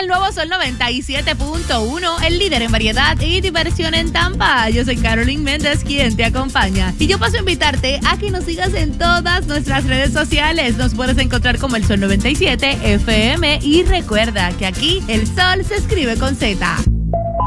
el nuevo Sol 97.1, el líder en variedad y diversión en Tampa. Yo soy Carolyn Méndez, quien te acompaña. Y yo paso a invitarte a que nos sigas en todas nuestras redes sociales. Nos puedes encontrar como el Sol 97 FM. Y recuerda que aquí el sol se escribe con Z.